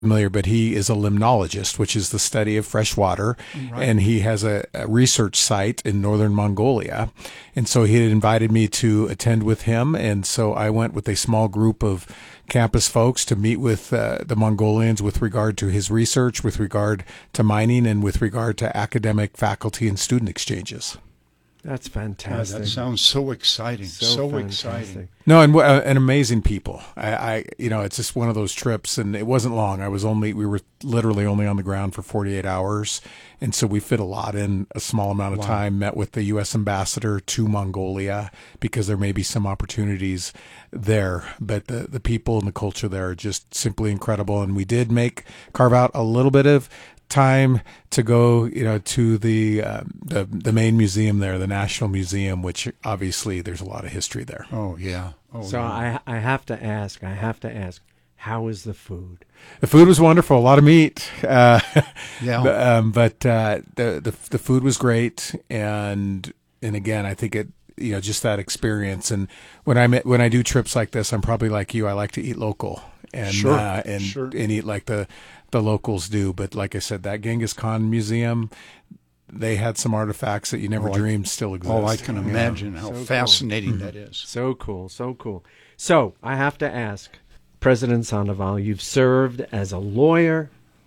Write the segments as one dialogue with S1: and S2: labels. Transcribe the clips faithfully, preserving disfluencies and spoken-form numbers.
S1: familiar, but he is a limnologist, which is the study of fresh water. Right. And he has a, a research site in northern Mongolia. And so he had invited me to attend with him. And so I went with a small group of campus folks to meet with uh, the Mongolians with regard to his research, with regard to mining, and with regard to academic, faculty, and student exchanges.
S2: That's fantastic.
S3: Yeah, that sounds so exciting. So, so exciting.
S1: No, and uh, and amazing people. I, I, you know, it's just one of those trips, and it wasn't long. I was only, we were literally only on the ground for forty-eight hours, and so we fit a lot in a small amount of wow. time. Met with the U S ambassador to Mongolia because there may be some opportunities there, but the the people and the culture there are just simply incredible. And we did make carve out a little bit of time to go, you know, to the, uh, the the main museum there, the National Museum, which obviously there's a lot of history there.
S3: Oh yeah. Oh,
S2: so
S3: yeah.
S2: I I have to ask, I have to ask, how is the food?
S1: The food was wonderful, a lot of meat. Uh,
S3: yeah.
S1: But, um, but uh, the the the food was great, and and again, I think it. You know, just that experience. And when I when I do trips like this, I'm probably like you. I like to eat local and
S3: sure.
S1: uh, and
S3: sure.
S1: and eat like the. the locals do. But like I said, that Genghis Khan museum, they had some artifacts that you never
S3: oh,
S1: dreamed I, still exist.
S3: Oh, I can imagine yeah. how
S2: so
S3: fascinating
S2: cool.
S3: that is.
S2: So cool, so cool. So I have to ask, President Sandoval, you've served as a lawyer,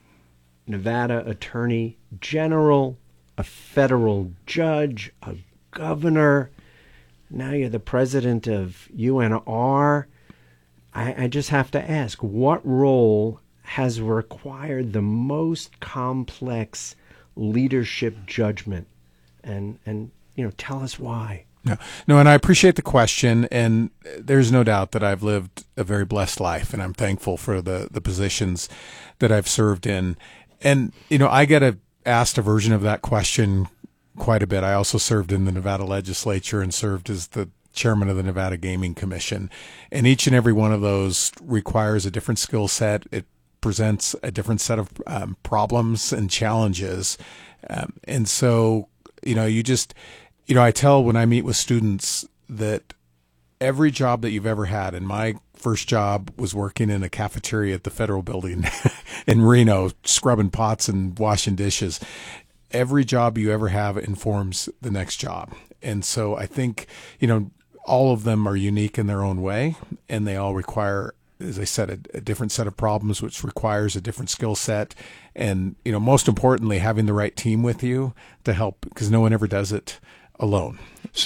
S2: Nevada Attorney General, a federal judge, a governor. Now you're the president of U N R. I, I just have to ask, what role has required the most complex leadership judgment? And, and you know, tell us why.
S1: No, no, and I appreciate the question, and there's no doubt that I've lived a very blessed life, and I'm thankful for the, the positions that I've served in. And, you know, I get a, asked a version of that question quite a bit. I also served in the Nevada legislature and served as the chairman of the Nevada Gaming Commission. And each and every one of those requires a different skill set. It presents a different set of um, problems and challenges. Um, and so, you know, you just, you know, I tell when I meet with students that every job that you've ever had, and my first job was working in a cafeteria at the Federal Building in Reno, scrubbing pots and washing dishes. Every job you ever have informs the next job. And so I think, you know, all of them are unique in their own way, and they all require, as I said, a, a different set of problems, which requires a different skill set. And, you know, most importantly, having the right team with you to help, because no one ever does it alone.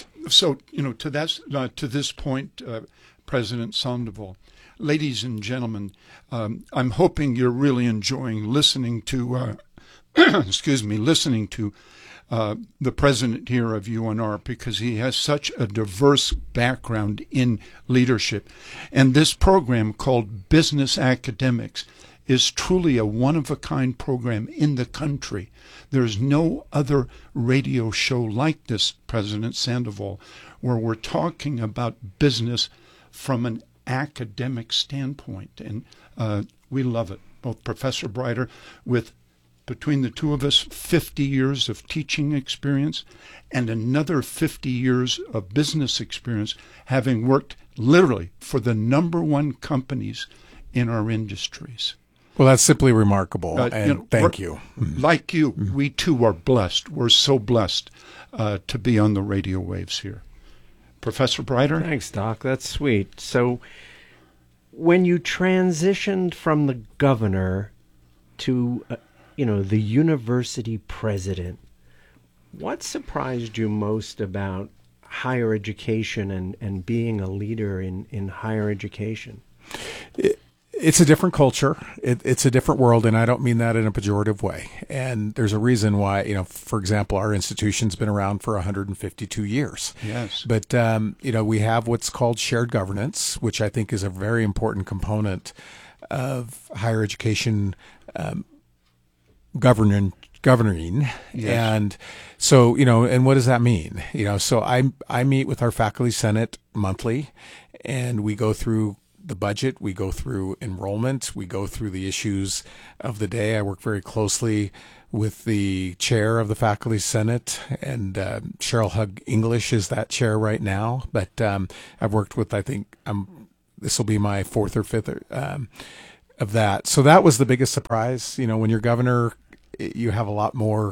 S3: So, you know, to that, uh, to this point, uh, President Sandoval, ladies and gentlemen, um, I'm hoping you're really enjoying listening to, uh, excuse me, listening to Uh, the president here of U N R, because he has such a diverse background in leadership. And this program called Business Academics is truly a one-of-a-kind program in the country. There's no other radio show like this, President Sandoval, where we're talking about business from an academic standpoint. And uh, we love it. Both Professor Breiter, with between the two of us, fifty years of teaching experience and another fifty years of business experience, having worked literally for the number one companies in our industries.
S1: Well, that's simply remarkable,
S3: Uh,
S1: and
S3: you know,
S1: thank you.
S3: Like you, we too are blessed. We're so blessed uh, to be on the radio waves here. Professor Breiter?
S2: Thanks, Doc. That's sweet. So when you transitioned from the governor to uh, you know, the university president, what surprised you most about higher education and, and being a leader in, in higher education?
S1: It, it's a different culture. It, it's a different world, and I don't mean that in a pejorative way. And there's a reason why, you know, for example, our institution's been around for one hundred fifty-two years.
S3: Yes.
S1: But, um, you know, we have what's called shared governance, which I think is a very important component of higher education um governing governing
S3: yes.
S1: And so, you know, and what does that mean? You know, so I I meet with our faculty senate monthly, and we go through the budget, we go through enrollment, we go through the issues of the day. I work very closely with the chair of the faculty senate, and uh, Cheryl Hug English is that chair right now. But um, I've worked with, I think, um, this will be my fourth or fifth um, of that. So that was the biggest surprise. You know, when you're governor, you have a lot more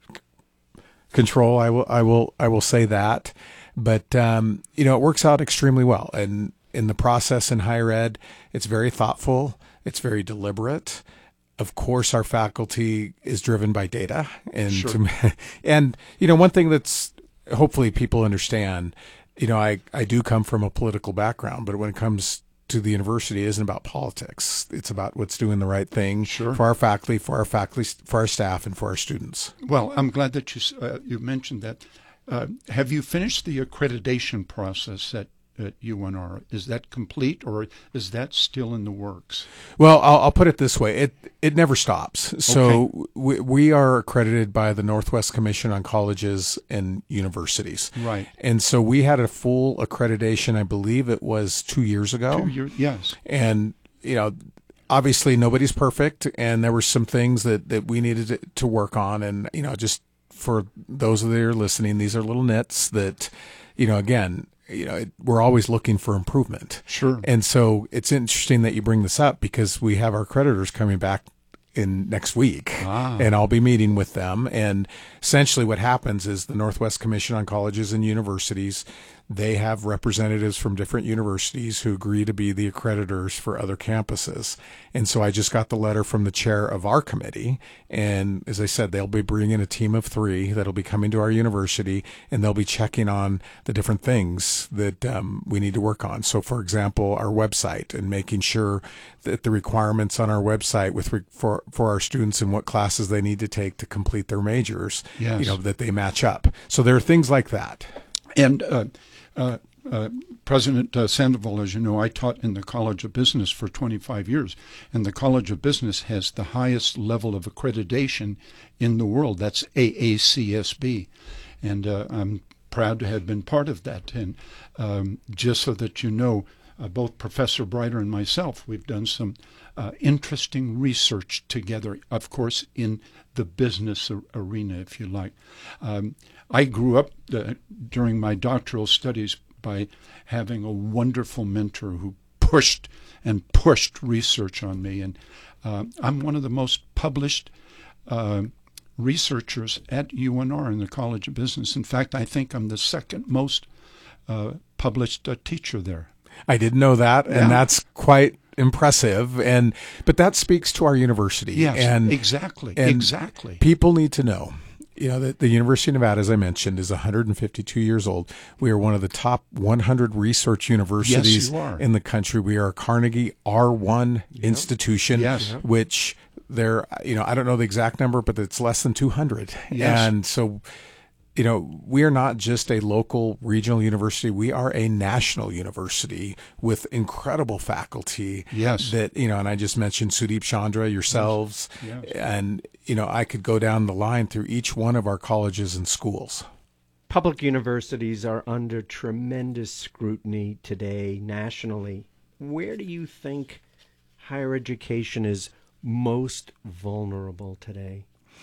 S1: control. I will, I will, I will say that. But um, you know, it works out extremely well. And in the process in higher ed, it's very thoughtful. It's very deliberate. Of course, our faculty is driven by data, and
S3: Sure.
S1: to, and you know, one thing that's hopefully people understand. You know, I I do come from a political background, but when it comes to the university, it isn't about politics. It's about what's doing the right thing
S3: Sure.
S1: for our faculty, for our faculty, for our staff, and for our students.
S3: Well, I'm glad that you uh, you mentioned that. Uh, have you finished the accreditation process at, at U N R? Is that complete, or is that still in the works?
S1: Well, I'll, I'll put it this way: it it never stops. So
S3: Okay.
S1: we we are accredited by the Northwest Commission on Colleges and Universities,
S3: Right.
S1: and so we had a full accreditation. I believe it was two years ago.
S3: Two years, yes.
S1: And you know, obviously nobody's perfect, and there were some things that that we needed to, to work on. And you know, just for those that are listening, these are little nits that, you know, again, you know, it, we're always looking for improvement.
S3: Sure.
S1: And so it's interesting that you bring this up, because we have our creditors coming back in next week,
S3: Ah.
S1: and I'll be meeting with them. And essentially what happens is the Northwest Commission on Colleges and Universities, they have representatives from different universities who agree to be the accreditors for other campuses. And so I just got the letter from the chair of our committee. And as I said, they'll be bringing a team of three that'll be coming to our university, and they'll be checking on the different things that um, we need to work on. So, for example, our website, and making sure that the requirements on our website with re- for for our students and what classes they need to take to complete their majors,
S3: Yes.
S1: you know, that they match up. So there are things like that.
S3: And uh, uh, uh, President uh, Sandoval, as you know, I taught in the College of Business for twenty-five years, and the College of Business has the highest level of accreditation in the world. That's A A C S B, and uh, I'm proud to have been part of that. And um, just so that you know, uh, both Professor Breiter and myself, we've done some uh, interesting research together, of course, in the business ar- arena, if you like. Um, I grew up uh, during my doctoral studies by having a wonderful mentor who pushed and pushed research on me. And uh, I'm one of the most published uh, researchers at U N R in the College of Business. In fact, I think I'm the second most uh, published uh, teacher there.
S1: I didn't know that, and
S3: Yeah.
S1: that's quite impressive. And but that speaks to our university.
S3: Yes,
S1: and
S3: exactly,
S1: and
S3: exactly.
S1: People need to know, you know, that the University of Nevada, as I mentioned, is one hundred fifty-two years old. We are one of the top one hundred research universities
S3: Yes, you are.
S1: in the country. We are a Carnegie R one institution,
S3: Yes.
S1: which there, you know, I don't know the exact number, but it's less than two hundred.
S3: Yes.
S1: And so, you know, we are not just a local regional university. We are a national university with incredible faculty.
S3: Yes.
S1: That, you know, and I just mentioned Sudeep Chandra, yourselves,
S3: Yes.
S1: and, you know, I could go down the line through each one of our colleges and schools.
S2: Public universities are under tremendous scrutiny today nationally. Where do you think higher education is most vulnerable today?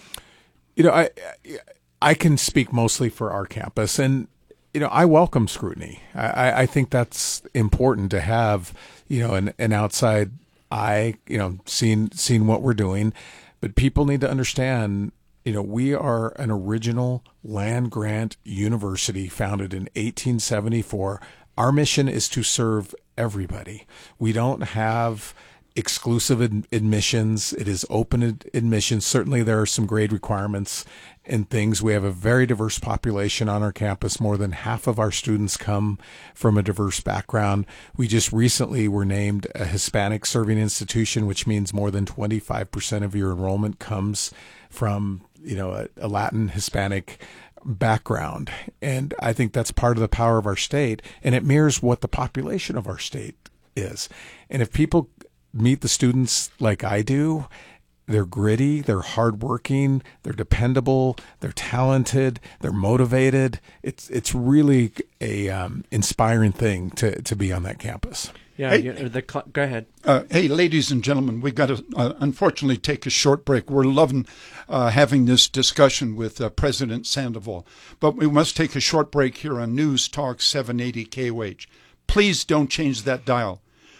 S1: You know, I I can speak mostly for our campus, and you know, I welcome scrutiny. I, I think that's important to have, you know, an, an outside eye, you know, seeing seeing what we're doing. But people need to understand, you know, we are an original land grant university founded in eighteen seventy-four. Our mission is to serve everybody. We don't have exclusive ad- admissions. It is open ad- admissions. Certainly there are some grade requirements and things. We have a very diverse population on our campus. More than half of our students come from a diverse background. We just recently were named a Hispanic serving institution, which means more than twenty-five percent of your enrollment comes from, you know, a, a Latin Hispanic background. And I think that's part of the power of our state, and it mirrors what the population of our state is. And if people meet the students like I do, they're gritty, they're hardworking, they're dependable, they're talented, they're motivated. It's it's really a um, inspiring thing to to be on that campus.
S2: Yeah,
S3: Hey.
S2: you know, the cl- go ahead.
S3: Uh, hey, ladies and gentlemen, we've got to uh, unfortunately take a short break. We're loving uh, having this discussion with uh, President Sandoval, but we must take a short break here on News Talk seven eighty K O H. Please don't change that dial.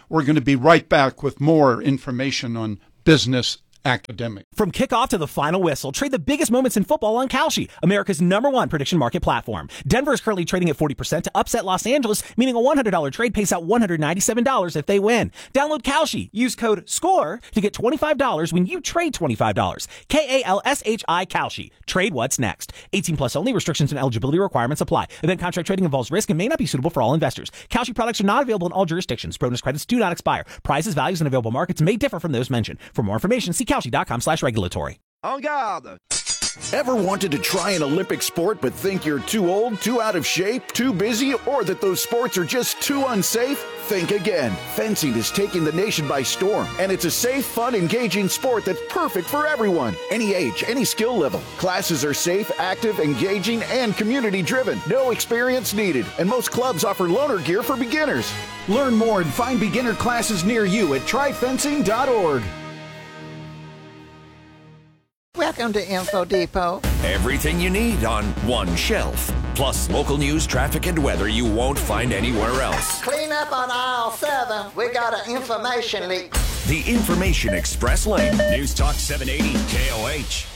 S3: We're going to be right back with more information on business academic.
S4: From kickoff to the final whistle, trade the biggest moments in football on Kalshi, America's number one prediction market platform. Denver is currently trading at forty percent to upset Los Angeles, meaning a one hundred dollars trade pays out one hundred ninety-seven dollars if they win. Download Kalshi. Use code SCORE to get twenty-five dollars when you trade twenty-five dollars. K A L S H I Kalshi. Trade what's next. eighteen plus only. Restrictions and eligibility requirements apply. Event contract trading involves risk and may not be suitable for all investors. Kalshi products are not available in all jurisdictions. Bonus credits do not expire. Prices, values, and available markets may differ from those mentioned. For more information, see Kalshi.com slash regulatory.
S5: En garde! Ever wanted to try an Olympic sport but think you're too old, too out of shape, too busy, or that those sports are just too unsafe? Think again. Fencing is taking the nation by storm, and it's a safe, fun, engaging sport that's perfect for everyone. Any age, any skill level. Classes are safe, active, engaging, and community-driven. No experience needed, and most clubs offer loaner gear for beginners. Learn more and find beginner classes near you at try fencing dot org.
S6: Welcome to Info Depot.
S7: Everything you need on one shelf. Plus local news, traffic, and weather you won't find anywhere else.
S6: Clean up on aisle seven. We got an information leak.
S7: The Information Express Lane. News Talk seven eighty K O H.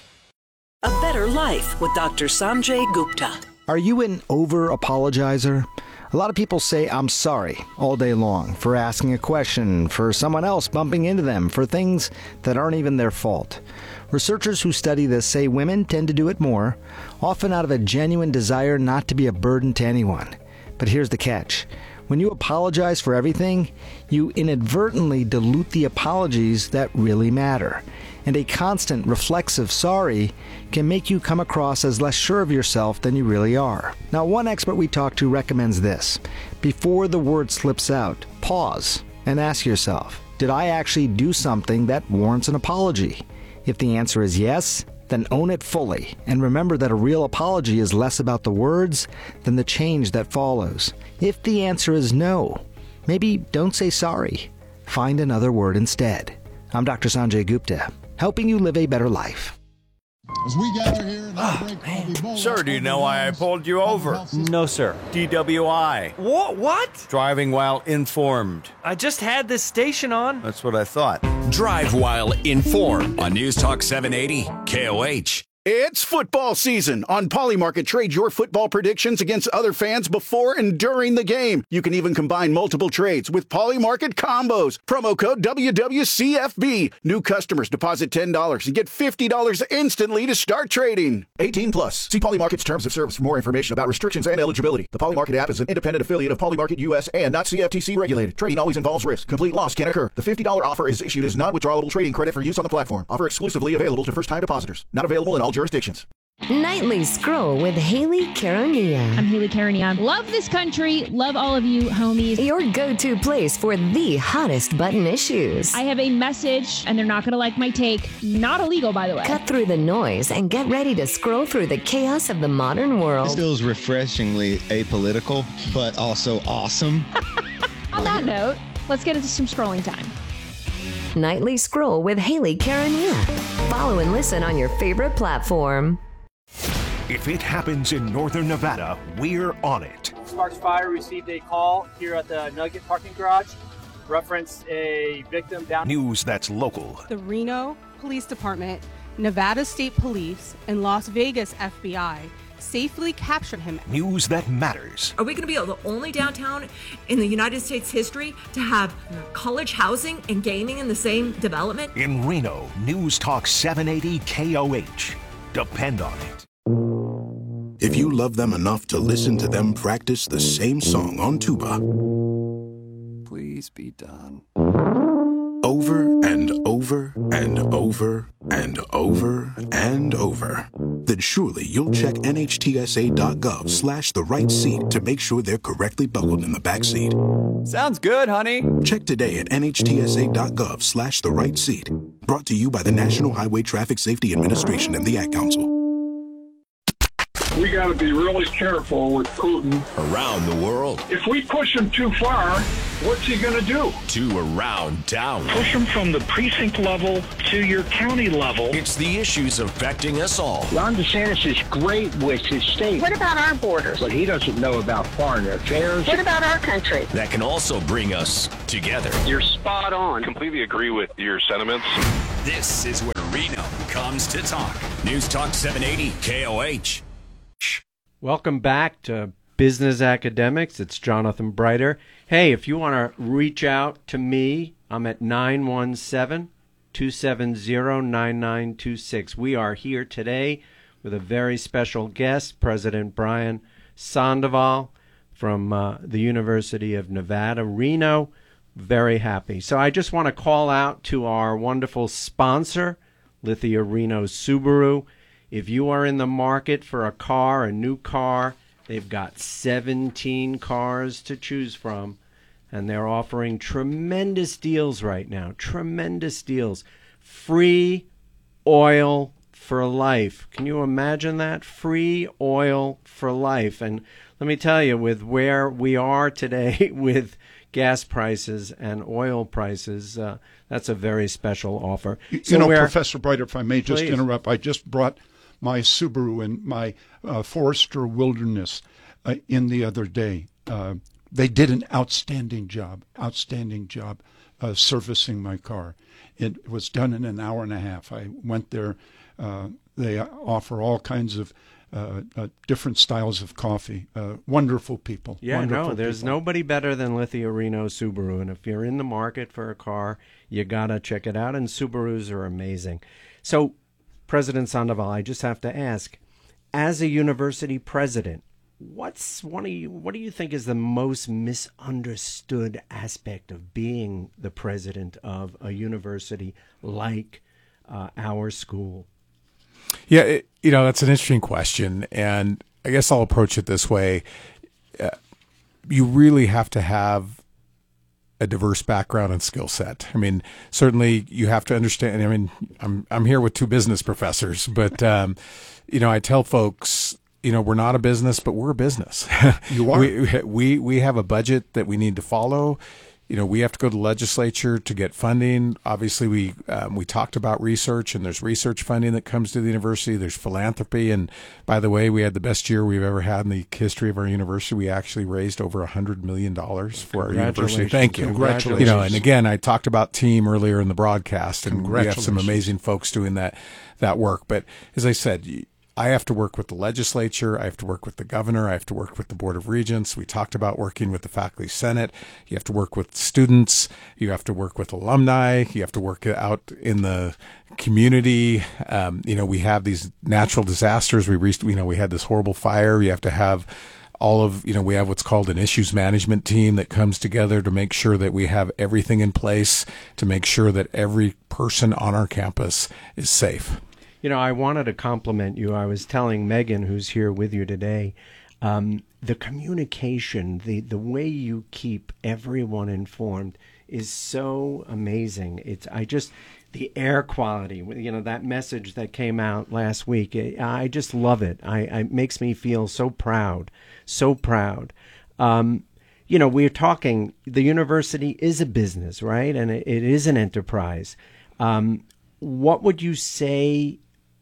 S8: A Better Life with Doctor Sanjay Gupta.
S9: Are you an over-apologizer? A lot of people say I'm sorry all day long for asking a question, for someone else bumping into them, for things that aren't even their fault. Researchers who study this say women tend to do it more, often out of a genuine desire not to be a burden to anyone. But here's the catch. When you apologize for everything, you inadvertently dilute the apologies that really matter. And a constant reflexive sorry can make you come across as less sure of yourself than you really are. Now, one expert we talked to recommends this. Before the word slips out, pause and ask yourself, did I actually do something that warrants an apology? If the answer is yes, then own it fully, and remember that a real apology is less about the words than the change that follows. If the answer is no, maybe don't say sorry. Find another word instead. I'm Doctor Sanjay Gupta, helping you live a better life.
S10: As we gather here in our break, I'll be bowling.
S11: Sir, do you know why I pulled you over?
S12: No, sir.
S11: D W I.
S12: What? What?
S11: Driving while informed.
S12: I just had this station on.
S11: That's what I thought.
S7: Drive while informed on News Talk seven eighty K O H.
S5: It's football season. On Polymarket, trade your football predictions against other fans before and during the game. You can even combine multiple trades with Polymarket combos. Promo code W W C F B. New customers deposit ten dollars and get fifty dollars instantly to start trading. eighteen plus. See Polymarket's terms of service for more information about restrictions and eligibility. The Polymarket app is an independent affiliate of Polymarket U S and not C F T C regulated. Trading always involves risk. Complete loss can occur. The fifty dollars offer is issued as non-withdrawable trading credit for use on the platform. Offer exclusively available to first-time depositors. Not available in all jurisdictions.
S13: Nightly Scroll with Haley Caronia.
S14: I'm Haley Caronia. Love this country. Love all of you, homies.
S13: Your go-to place for the hottest button issues.
S14: I have a message, and they're not going to like my take. Not illegal, by the way.
S13: Cut through the noise and get ready to scroll through the chaos of the modern world.
S15: This feels refreshingly apolitical, but also awesome.
S14: On that note, let's get into some scrolling time.
S13: Nightly Scroll with Haley Caronia. Follow and listen on your favorite platform.
S16: If it happens in northern Nevada, we're on it.
S17: Sparks Fire received a call here at the Nugget parking garage. Reference a victim down.
S16: News that's local.
S18: The Reno Police Department, Nevada State Police, and Las Vegas F B I safely captured him.
S16: News that matters.
S19: Are we going to be the only downtown in the United States history to have college housing and gaming in the same development?
S16: In Reno, News Talk seven eighty K O H. Depend on it.
S20: If you love them enough to listen to them practice the same song on tuba,
S21: please be done.
S20: Over and over and over and over and over, then surely you'll check N H T S A dot gov slash the right seat to make sure they're correctly buckled in the back seat.
S21: Sounds good, honey.
S20: Check today at N H T S A dot gov slash the right seat. Brought to you by the National Highway Traffic Safety Administration and the Ad Council.
S1: we got to be really careful with Putin.
S7: Around the world.
S1: If we push him too far, what's he going to do?
S7: To around town.
S22: Push him from the precinct level to your county level.
S7: It's the issues affecting us all.
S23: Ron DeSantis is great with his state.
S24: What about our borders?
S23: But he doesn't know about foreign affairs.
S24: What about our country?
S7: That can also bring us together.
S23: You're spot on.
S25: Completely agree with your sentiments.
S7: This is where Reno comes to talk. News Talk seven eighty K O H.
S2: Welcome back to Business Academics. It's Jonathan Brighter. Hey, if you want to reach out to me, I'm at nine one seven, two seven zero, nine nine two six. We are here today with a very special guest, President Brian Sandoval from uh, the University of Nevada, Reno. Very happy. So I just want to call out to our wonderful sponsor, Lithia Reno Subaru. If you are in the market for a car, a new car, they've got seventeen cars to choose from, and they're offering tremendous deals right now. Tremendous deals. Free oil for life. Can you imagine that? Free oil for life. And let me tell you, with where we are today with gas prices and oil prices, uh, that's a very special offer.
S3: You,
S2: so
S3: you know,
S2: where,
S3: Professor Brighter, if I may just
S2: please.
S3: interrupt, I just brought my Subaru and my uh, Forester Wilderness uh, in the other day. Uh, they did an outstanding job, outstanding job uh, servicing my car. It was done in an hour and a half. I went there. Uh, they offer all kinds of Uh, uh, different styles of coffee. Uh, wonderful people.
S2: Yeah,
S3: wonderful
S2: no, there's
S3: people.
S2: nobody better than Lithia Reno Subaru. And if you're in the market for a car, you got to check it out. And Subarus are amazing. So, President Sandoval, I just have to ask, as a university president, what's one of you, what do you think is the most misunderstood aspect of being the president of a university like uh, our school?
S26: Yeah, it, you know, that's an interesting question, and I guess I'll approach it this way. Uh, you really have to have a diverse background and skill set. I mean, certainly you have to understand. I mean, I'm I'm here with two business professors, but um, you know, I tell folks, you know, we're not a business, but we're a business.
S3: You are.
S26: we, we we have a budget that we need to follow. You know, we have to go to the legislature to get funding. Obviously, we um, we talked about research, and there's research funding that comes to the university. There's philanthropy, and by the way, we had the best year we've ever had in the history of our university. We actually raised over a hundred million dollars for our university. Thank you.
S3: Congratulations.
S26: You know, and again, I talked about team earlier in the broadcast, and we have some amazing folks doing that that work. But as I said, I have to work with the legislature. I have to work with the governor. I have to work with the Board of Regents. We talked about working with the faculty senate. You have to work with students. You have to work with alumni. You have to work out in the community. Um, you know, we have these natural disasters. We reached, you know, we had this horrible fire. You have to have all of, you know, we have what's called an issues management team that comes together to make sure that we have everything in place to make sure that every person on our campus is safe.
S2: You know, I wanted to compliment you. I was telling Megan, who's here with you today, um, the communication, the, the way you keep everyone informed is so amazing. It's I just the air quality, you know, that message that came out last week. I just love it. I, I it makes me feel so proud, so proud. Um, you know, we're talking. The university is a business, right? And it, it is an enterprise. Um, what would you say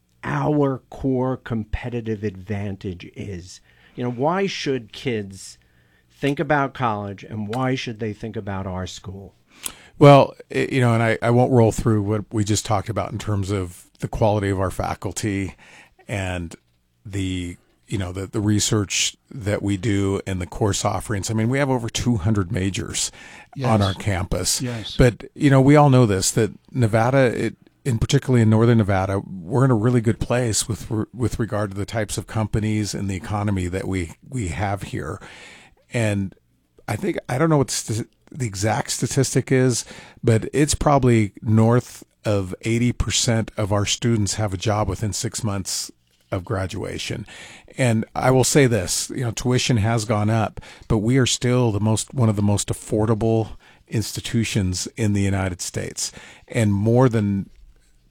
S2: our core competitive advantage is? You know, why should kids think about college, and why should they think about our school?
S26: Well, you know, and I, I won't roll through what we just talked about in terms of the quality of our faculty and the, you know, the, the research that we do and the course offerings. I mean, we have over two hundred majors yes. on our campus.
S3: Yes.
S26: But, you know, we all know this, that Nevada, it, in particularly in northern Nevada, we're in a really good place with with regard to the types of companies and the economy that we, we have here. And I think, I don't know what st- the exact statistic is, but it's probably north of eighty percent of our students have a job within six months of graduation. And I will say this, you know, tuition has gone up, but we are still the most one of the most affordable institutions in the United States. And more than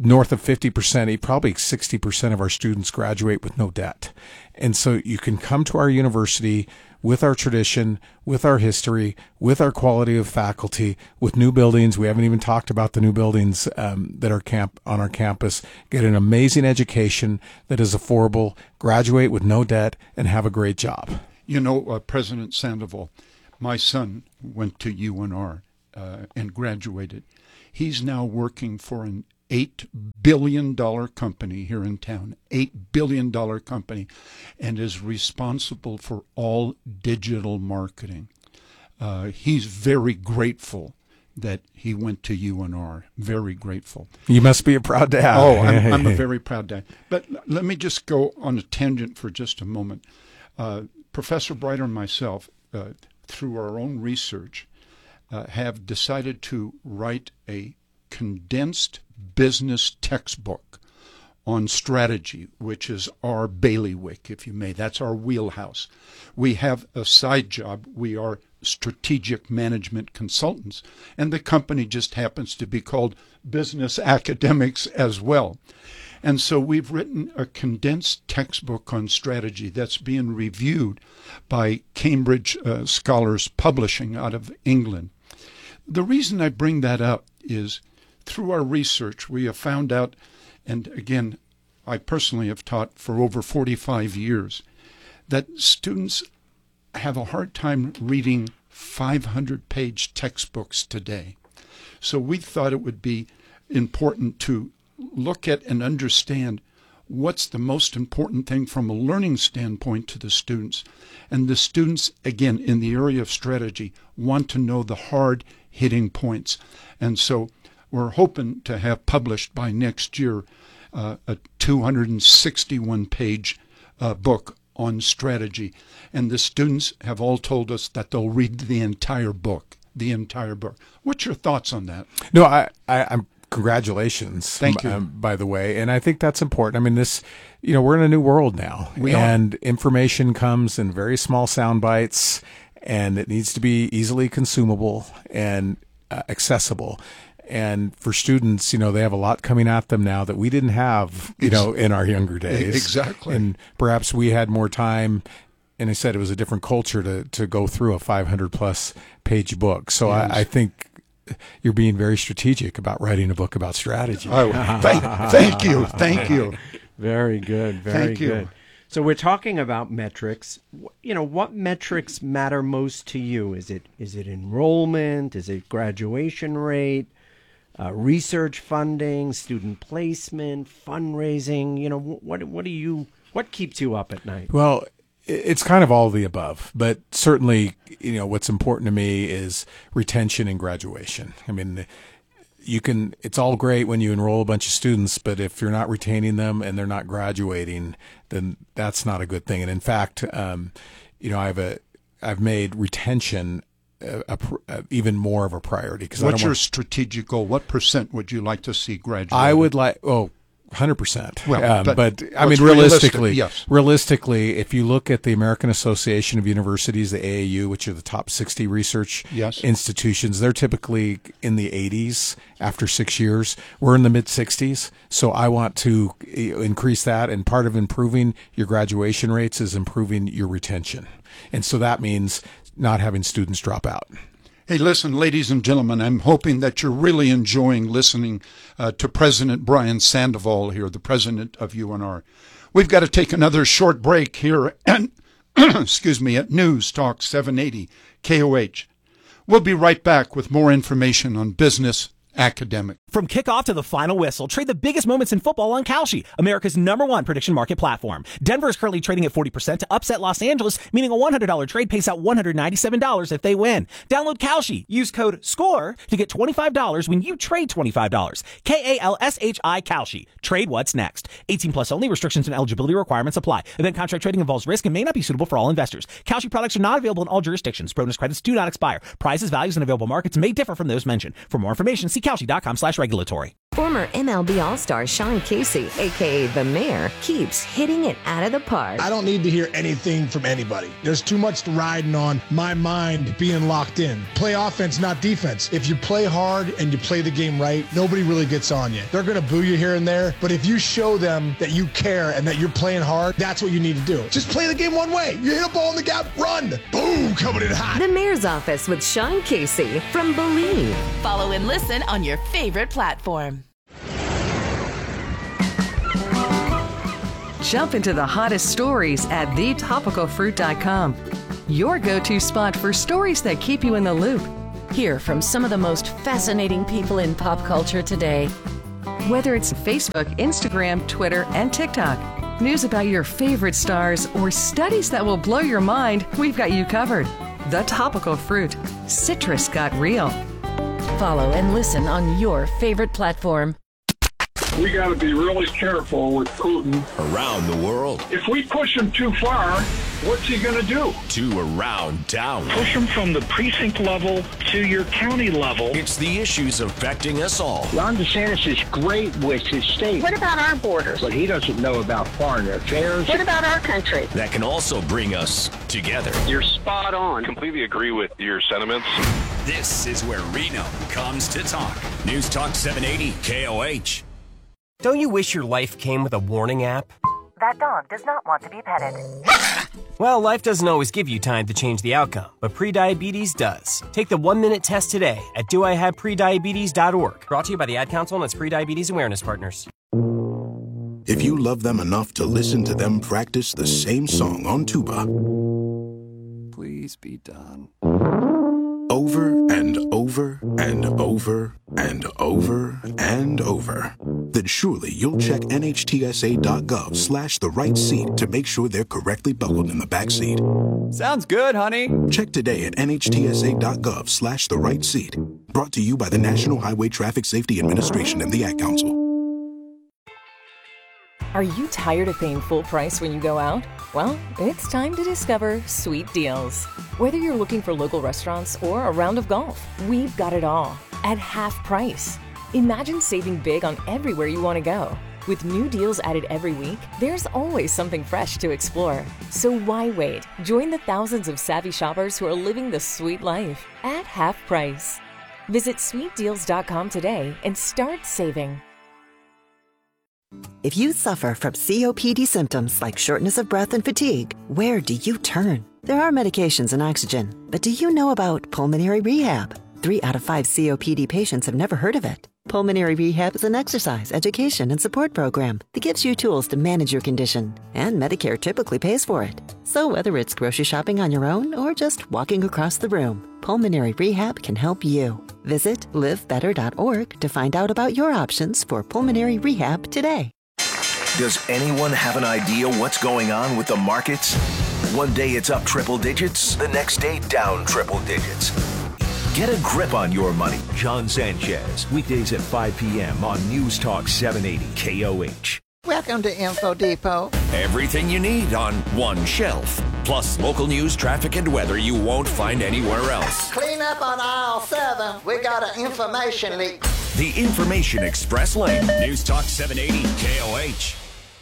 S26: north of fifty percent, probably sixty percent of our students graduate with no debt. And so you can come to our university with our tradition, with our history, with our quality of faculty, with new buildings. We haven't even talked about the new buildings um, that are camp on our campus. Get an amazing education that is affordable, graduate with no debt, and have a great job.
S3: You know, uh, President Sandoval, my son went to U N R uh, and graduated. He's now working for an eight billion dollars company here in town, eight billion dollars company, and is responsible for all digital marketing. Uh, he's very grateful that he went to U N R. Very grateful.
S26: You must be a proud dad.
S3: Oh, I'm, I'm a very proud dad. But let me just go on a tangent for just a moment. Uh, Professor Breiter and myself, uh, through our own research, uh, have decided to write a condensed business textbook on strategy, which is our bailiwick, if you may. That's our wheelhouse. We have a side job. We are strategic management consultants, and the company just happens to be called Business Academics as well. And so we've written a condensed textbook on strategy that's being reviewed by Cambridge uh, Scholars Publishing out of England. The reason I bring that up is through our research, we have found out, and again, I personally have taught for over forty-five years, that students have a hard time reading five hundred page textbooks today. So we thought it would be important to look at and understand what's the most important thing from a learning standpoint to the students. And the students, again, in the area of strategy, want to know the hard-hitting points. And so we're hoping to have published by next year uh, a two hundred sixty-one page uh, book on strategy. And the students have all told us that they'll read the entire book, the entire book. What's your thoughts on that?
S26: No, I, I, I'm congratulations.
S3: Thank you.
S26: Um, by the way, and I think that's important. I mean, this, you know, we're in a new world now,
S3: we
S26: and
S3: are.
S26: Information comes in very small sound bites, and it needs to be easily consumable and uh, accessible. And for students, you know, they have a lot coming at them now that we didn't have, you know, in our younger days.
S3: Exactly.
S26: And perhaps we had more time. And I said it was a different culture to, to go through a five hundred plus page book. So
S3: Yes.
S26: I, I think you're being very strategic about writing a book about strategy.
S3: Oh, thank, thank you. Thank you.
S2: Very good. Very
S3: Thank you.
S2: good. So we're talking about metrics. You know, what metrics matter most to you? Is it is it enrollment? Is it graduation rate? Uh, research funding, student placement, fundraising? You know, what what do you what keeps you up at night?
S26: Well, it's kind of all of the above, but certainly, you know, what's important to me is retention and graduation. I mean, you can, it's all great when you enroll a bunch of students, but if you're not retaining them and they're not graduating, then that's not a good thing. And in fact, um, you know, I've a, I've made retention A, a, a, even more of a priority.
S3: What's I don't your want, strategic goal? What percent would you like to see graduate?
S26: I would like, oh, one hundred percent.
S3: Well,
S26: um,
S3: but,
S26: but I mean,
S3: realistic?
S26: realistically,
S3: yes.
S26: realistically, if you look at the American Association of Universities, the A A U, which are the top sixty research
S3: yes.
S26: institutions, they're typically in the eighties after six years. We're in the mid sixties. So I want to increase that. And part of improving your graduation rates is improving your retention. And so that means not having students drop out.
S3: Hey, listen, ladies and gentlemen, I'm hoping that you're really enjoying listening uh, to President Brian Sandoval here, the president of U N R. We've got to take another short break here and excuse me, at News Talk seven eighty K O H. We'll be right back with more information on business academic.
S4: From kickoff to the final whistle, trade the biggest moments in football on Kalshi, America's number one prediction market platform. Denver is currently trading at forty percent to upset Los Angeles, meaning a one hundred dollars trade pays out one hundred ninety-seven dollars if they win. Download Kalshi. Use code SCORE to get twenty-five dollars when you trade twenty-five dollars. K A L S H I Kalshi. Trade what's next. eighteen plus only. Restrictions and eligibility requirements apply. Event contract trading involves risk and may not be suitable for all investors. Kalshi products are not available in all jurisdictions. Bonus credits do not expire. Prices, values, and available markets may differ from those mentioned. For more information, see Kalshi dot com slash regulatory.
S13: Former M L B All-Star Sean Casey, a k a. The Mayor, keeps hitting it out of the park.
S6: I don't need to hear anything from anybody. There's too much riding on my mind being locked in. Play offense, not defense. If you play hard and you play the game right, nobody really gets on you. They're going to boo you here and there, but if you show them that you care and that you're playing hard, that's what you need to do. Just play the game one way. You hit a ball in the gap, run. Boom, coming in hot.
S13: The Mayor's Office with Sean Casey from Believe.
S8: Follow and listen on your favorite platform.
S9: Jump into the hottest stories at the topical fruit dot com. Your go-to spot for stories that keep you in the loop.
S8: Hear from some of the most fascinating people in pop culture today.
S9: Whether it's Facebook, Instagram, Twitter, and TikTok, news about your favorite stars, or studies that will blow your mind, we've got you covered. The Topical Fruit. Citrus got real.
S8: Follow and listen on your favorite platform.
S1: We got to be really careful with Putin.
S7: Around the world.
S1: If we push him too far, what's he going to do?
S7: To around town.
S22: Push him from the precinct level to your county level.
S7: It's the issues affecting us all.
S23: Ron DeSantis is great with his state.
S24: What about our borders?
S23: But he doesn't know about foreign affairs.
S24: What about our country?
S7: That can also bring us together.
S23: You're spot on.
S25: Completely agree with your sentiments.
S7: This is where Reno comes to talk. News Talk seven eighty K O H.
S10: Don't you wish your life came with a warning app?
S11: That dog does not want to be petted.
S10: Well, life doesn't always give you time to change the outcome, but prediabetes does. Take the one-minute test today at do I have prediabetes dot org. Brought to you by the Ad Council and its Prediabetes Awareness Partners.
S20: If you love them enough to listen to them practice the same song on tuba,
S21: Please be done.
S20: over and over and over and over and over, then surely you'll check N H T S A dot gov slash the right seat to make sure they're correctly buckled in the back seat.
S21: Sounds good, honey.
S20: Check today at N H T S A dot gov slash the right seat. Brought to you by the National Highway Traffic Safety Administration and the Ad Council.
S9: Are you tired of paying full price when you go out? Well, it's time to discover Sweet Deals. Whether you're looking for local restaurants or a round of golf, we've got it all at half price. Imagine saving big on everywhere you want to go. With new deals added every week, there's always something fresh to explore. So why wait? Join the thousands of savvy shoppers who are living the sweet life at half price. Visit sweet deals dot com today and start saving.
S12: If you suffer from C O P D symptoms like shortness of breath and fatigue, where do you turn? There are medications and oxygen, but do you know about pulmonary rehab? Three out of five C O P D patients have never heard of it. Pulmonary rehab is an exercise, education, and support program that gives you tools to manage your condition, and Medicare typically pays for it. So whether it's grocery shopping on your own or just walking across the room, pulmonary rehab can help you. Visit live better dot org to find out about your options for pulmonary rehab today.
S16: Does anyone have an idea what's going on with the markets? One day it's up triple digits, the next day down triple digits. Get a grip on your money. John Sanchez, weekdays at five p.m. on News Talk seven eighty K O H.
S27: Welcome to Info Depot.
S7: Everything you need on one shelf. Plus local news, traffic, and weather you won't find anywhere else.
S27: Clean up on aisle seven. We got an information leak.
S7: The Information Express Lane. News Talk seven eighty K O H.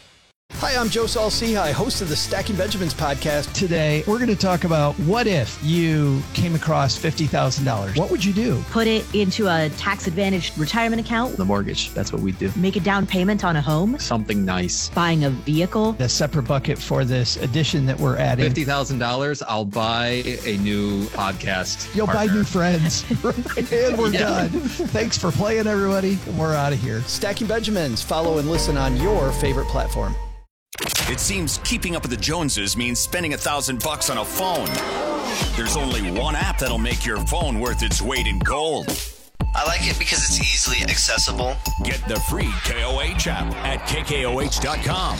S28: Hi, I'm Joe Saul-Sehy, host of the Stacking Benjamins podcast. Today, we're going to talk about what if you came across fifty thousand dollars. What would you do?
S29: Put it into a tax-advantaged retirement account.
S30: The mortgage, that's what we do.
S29: Make a down payment on a home.
S30: Something nice.
S29: Buying a vehicle.
S28: A separate bucket for this addition that we're adding.
S30: fifty thousand dollars, I'll buy a new podcast
S28: You'll
S30: partner.
S28: buy new friends. And we're yeah. done. Thanks for playing, everybody. We're out of here. Stacking Benjamins. Follow and listen on your favorite platform.
S7: It seems keeping up with the Joneses means spending a thousand bucks on a phone. There's only one app that'll make your phone worth its weight in gold.
S31: I like it because it's easily accessible.
S7: Get the free K O H app at K K O H dot com.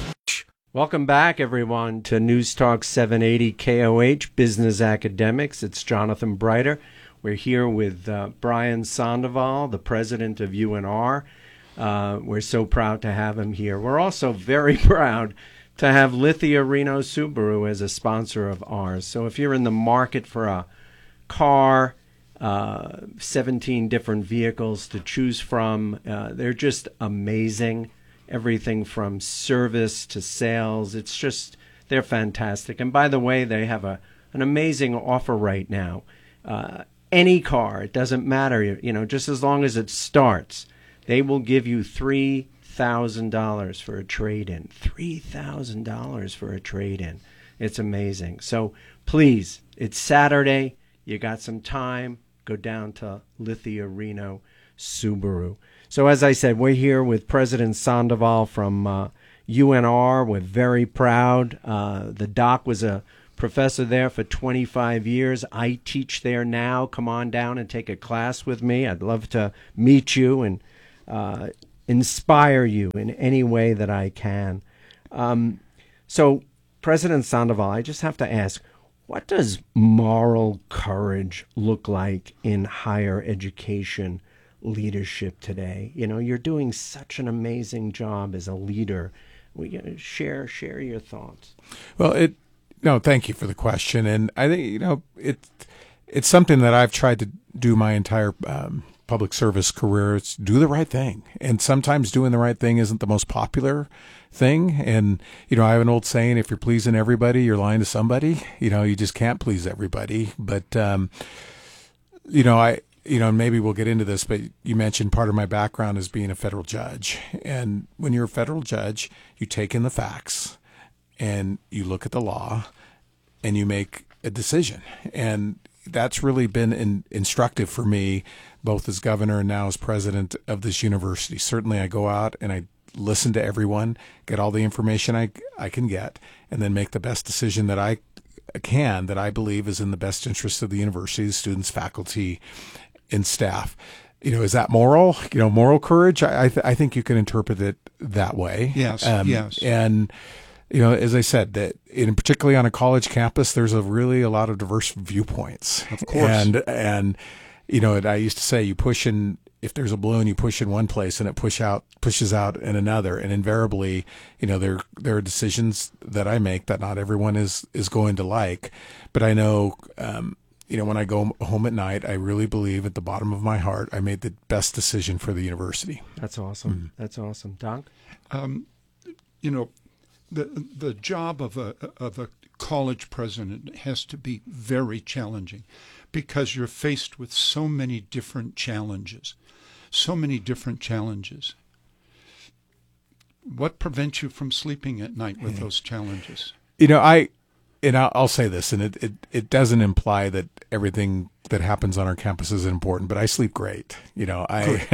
S2: Welcome back, everyone, to News Talk seven eighty K O H Business Academics. It's Jonathan Breiter. We're here with uh, Brian Sandoval, the president of U N R. Uh, we're so proud to have him here. We're also very proud to have Lithia Reno Subaru as a sponsor of ours. So if you're in the market for a car, uh, seventeen different vehicles to choose from. Uh, they're just amazing. Everything from service to sales. It's just, they're fantastic. And by the way, they have a an amazing offer right now. Uh, any car, it doesn't matter, you know, just as long as it starts, they will give you three thousand dollars for a trade-in. three thousand dollars for a trade-in. It's amazing. So please, it's Saturday. You got some time. Go down to Lithia Reno Subaru. So as I said, we're here with President Sandoval from uh, U N R. We're very proud. Uh, the doc was a professor there for twenty-five years. I teach there now. Come on down and take a class with me. I'd love to meet you and uh, inspire you in any way that I can. Um, so, President Sandoval, I just have to ask, what does moral courage look like in higher education leadership today? You know, you're doing such an amazing job as a leader. We uh, share share your thoughts.
S3: Well, it no, thank you for the question, and I think you know it. It's something that I've tried to do my entire um, public service career. It's do the right thing, and sometimes doing the right thing isn't the most popular thing. And you know, I have an old saying: if you're pleasing everybody, you're lying to somebody. You know, you just can't please everybody. But um, you know, I. You know, maybe we'll get into this, but you mentioned part of my background is being a federal judge. And when you're a federal judge, you take in the facts and you look at the law and you make a decision. And that's really been in, instructive for me, both as governor and now as president of this university. Certainly I go out and I listen to everyone, get all the information I, I can get, and then make the best decision that I can, that I believe is in the best interest of the university, the students, faculty, and staff. You know, is that moral? You know, moral courage? I I, th- I think you can interpret it that way.
S4: Yes,
S3: um,
S4: yes.
S3: And, you know, as I said, that in particularly on a college campus, there's a really a lot of diverse viewpoints.
S4: Of course.
S3: And, and you know, I used to say you push in, if there's a balloon, you push in one place and it push out, pushes out in another. And invariably, you know, there there are decisions that I make that not everyone is, is going to like. But I know, um, you know, when I go home at night, I really believe at the bottom of my heart I made the best decision for the university.
S2: That's awesome. Mm-hmm. That's awesome. Doc?
S4: Um, you know, the the job of a of a college president has to be very challenging because you're faced with so many different challenges, so many different challenges. What prevents you from sleeping at night with those challenges?
S3: You know, I... And I'll say this, and it, it, it doesn't imply that everything that happens on our campus is important, but I sleep great. You know,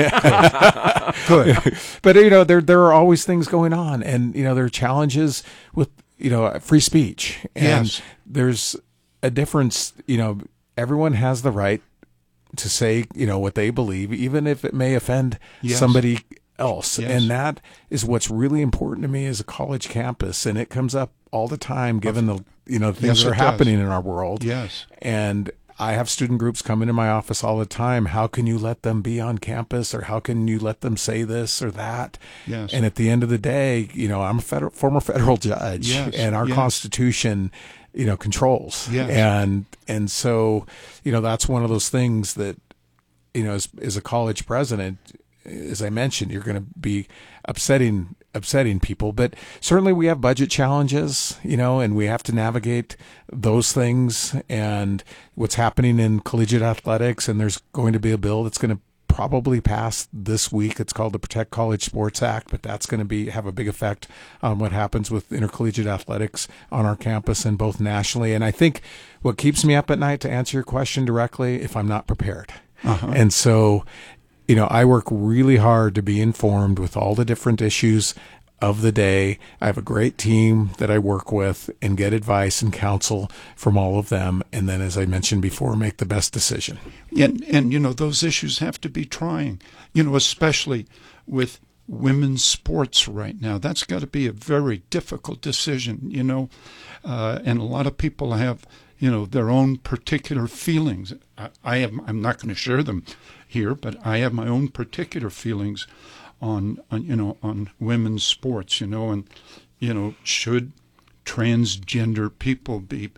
S3: I
S4: good. good.
S3: good. But you know, there there are always things going on, and you know, there are challenges with you know free speech, and
S4: yes.
S3: there's a difference. You know, everyone has the right to say you know what they believe, even if it may offend
S4: yes.
S3: somebody else.
S4: Yes.
S3: And that is what's really important to me as a college campus, and it comes up all the time given the you know things
S4: yes,
S3: that are
S4: does.
S3: happening in our world.
S4: Yes.
S3: And I have student groups come into my office all the time. How can you let them be on campus, or how can you let them say this or that?
S4: Yes.
S3: And at the end of the day, you know, I'm a federal, former federal judge,
S4: yes.
S3: and our
S4: yes.
S3: Constitution, you know, controls.
S4: Yes.
S3: And and so, you know, that's one of those things that, you know, as as a college president, as I mentioned, you're going to be upsetting upsetting people, but certainly we have budget challenges, you know, and we have to navigate those things and what's happening in collegiate athletics. And there's going to be a bill that's going to probably pass this week. It's called the Protect College Sports Act, but that's going to be have a big effect on what happens with intercollegiate athletics on our campus and both nationally. And I think what keeps me up at night, to answer your question directly, if I'm not prepared.
S4: Uh-huh.
S3: And so, you know, I work really hard to be informed with all the different issues of the day. I have a great team that I work with and get advice and counsel from all of them. And then, as I mentioned before, make the best decision.
S4: And, and you know, those issues have to be trying, you know, especially with women's sports right now. That's got to be a very difficult decision, you know, uh, and a lot of people have, you know, their own particular feelings. I, I have, I'm not going to share them here, but I have my own particular feelings on, on, you know, on women's sports, you know, and, you know, should transgender people be,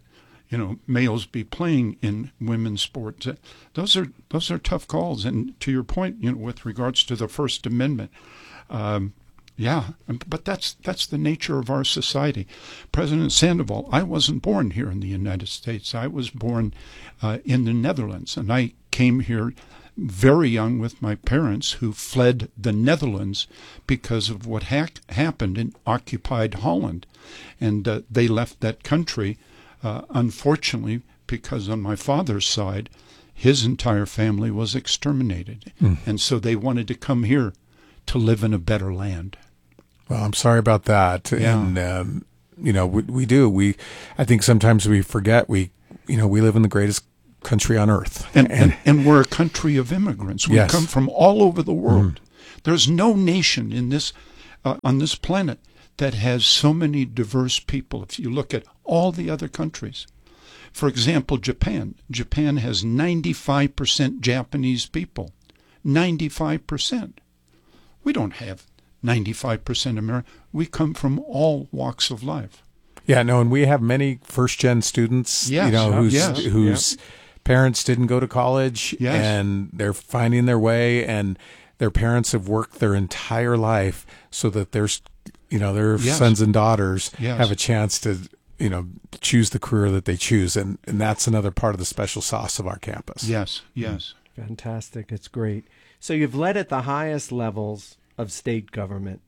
S4: you know, males be playing in women's sports. Those are those are tough calls. And to your point, you know, with regards to the First Amendment, um, yeah, but that's that's the nature of our society. President Sandoval, I wasn't born here in the United States. I was born uh, in the Netherlands, and I came here very young with my parents, who fled the Netherlands because of what ha- happened in occupied Holland. And uh, they left that country, uh, unfortunately, because on my father's side, his entire family was exterminated. Mm. And so they wanted to come here to live in a better land.
S3: Well, I'm sorry about that.
S4: Yeah.
S3: And, um, you know, we, we do. We, I think sometimes we forget we, you know, we live in the greatest country on earth.
S4: And, and, and we're a country of immigrants. We
S3: yes.
S4: come from all over the world.
S3: Mm.
S4: There's no nation in this uh, on this planet that has so many diverse people. If you look at all the other countries. For example, Japan. Japan has ninety-five percent Japanese people. ninety-five percent. We don't have ninety-five percent American. We come from all walks of life.
S3: Yeah, no, and we have many first-gen students,
S4: yes.
S3: you know, whose,
S4: yes.
S3: whose
S4: yeah.
S3: parents didn't go to college,
S4: yes.
S3: and they're finding their way, and their parents have worked their entire life so that their, you know, their
S4: yes.
S3: sons and daughters
S4: yes.
S3: have a chance to, you know, choose the career that they choose, and, and that's another part of the special sauce of our campus.
S4: Yes, yes.
S2: Fantastic. It's great. So you've led at the highest levels of state government.